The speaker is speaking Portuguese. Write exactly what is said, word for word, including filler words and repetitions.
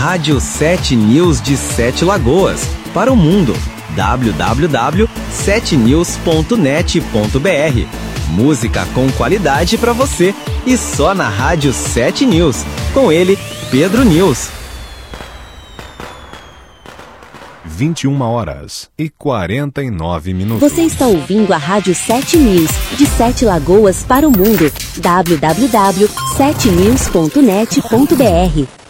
Rádio sete News de Sete Lagoas, para o mundo. w w w ponto sete news ponto net ponto b r. Música com qualidade para você e só na Rádio sete News. Com ele, Pedro News. vinte e uma horas e quarenta e nove minutos. Você está ouvindo a Rádio sete News, de Sete Lagoas para o mundo. w w w ponto sete news ponto net ponto b r.